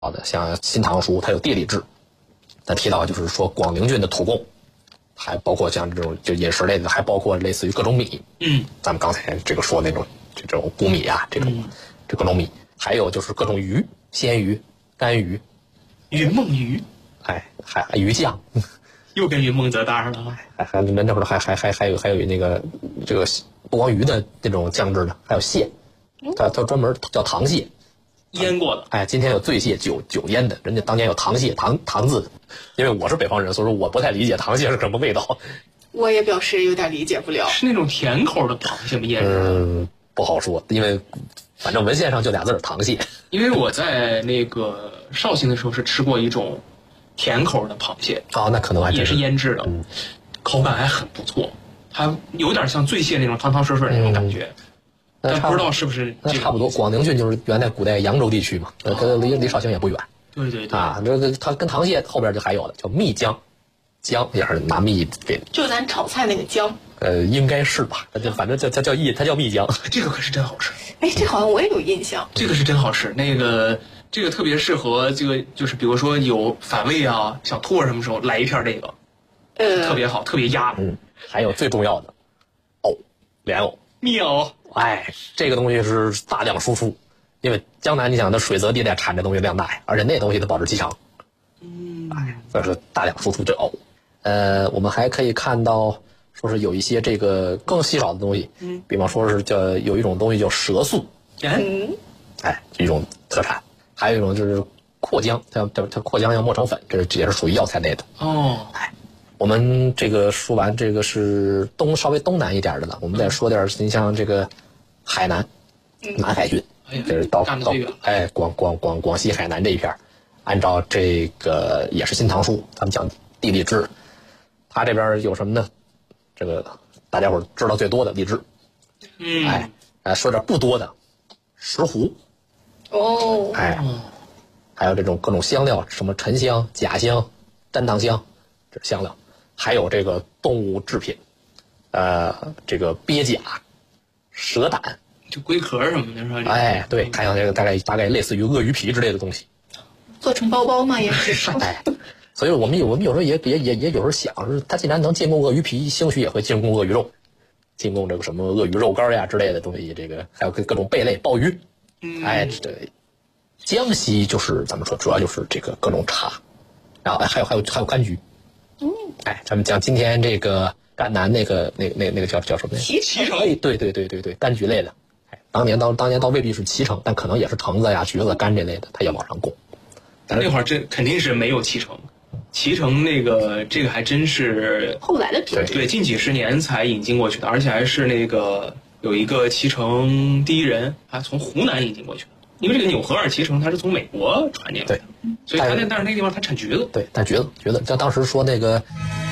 好的，像《新唐书》它有地理志，它提到就是说广陵郡的土贡，还包括像这种就饮食类的，还包括类似于各种米。咱们刚才这个说那种这种谷米啊，这各种米，还有就是各种鱼，鲜鱼、干鱼、 云梦鱼， 还鱼酱。 又跟云梦泽搭上了。 还那会儿还有那个这个不光鱼的那种酱汁呢，还有蟹，它专门叫糖蟹， 腌过的。 今天有醉蟹酒腌的，人家当年有糖蟹糖字的。因为我是北方人，所以说我不太理解糖蟹是什么味道。 我也表示有点理解不了。 是那种甜口的螃蟹吗？腌制？ 不好说，因为反正文献上就俩字糖蟹。 因为我在那个绍兴的时候是吃过一种甜口的螃蟹， 那可能还也是腌制的，口感还很不错，还有点像醉蟹那种汤汤水水的那种感觉。但不知道是不是那差不多。广陵郡就是原来古代扬州地区嘛，离绍兴也不远。 对这它跟糖蟹后边就还有的叫蜜姜，姜也是拿蜜给， 就咱炒菜那个姜。 应该是吧？反正它叫蜜姜。 这个可是真好吃。 这好像我也有印象。 这个是真好吃，这个特别适合这个，就是比如说有反胃啊、想吐什么时候来一片这个，特别好，特别压。 还有最重要的，莲藕、 蜜藕。 这个东西是大量输出，因为江南你想它水泽地带产这东西量大呀，而且那东西的保质期长。所以说大量输出这藕。我们还可以看到，说是有一些这个更稀少的东西，比方说是有一种东西叫蛇素，一种特产。还有一种就是扩姜，它扩姜要磨成粉，这也是属于药材类的。我们这个说完这个是稍微东南一点的了，我们再说点你像这个海南，南海郡，这是到广西海南这一片，按照这个也是《新唐书》，咱们讲地理志，它这边有什么呢？这个大家伙知道最多的荔枝，说点不多的石斛。还有这种各种香料，什么沉香、甲香、粘糖香，这是香料。还有这个动物制品，这个鳖甲、蛇胆， 就龟壳什么的是吧？ 对，看像这个大概类似于鳄鱼皮之类的东西， 做成包包嘛也是。 所以我们有时候也有时候想，是它既然能进贡鳄鱼皮，兴许也会进贡鳄鱼肉，进贡这个什么鳄鱼肉干呀之类的东西，这个还有各种贝类、鲍鱼。江西就是咱们说主要就是这个各种茶，然后还有柑橘。咱们讲今天这个赣南那个叫什么呀？ 脐橙。 对，柑橘类的。当年倒未必是脐橙，但可能也是橙子呀、橘子、柑这类的，它也往上供。 那会儿这肯定是没有脐橙，脐橙这个还真是后来的品种。 对，近几十年才引进过去的，而且还是有一个脐橙第一人，还从湖南引进过去的。因为这个纽荷尔脐橙它是从美国传进来的，所以但是那个地方它产橘子。 对，产橘子。像当时说那个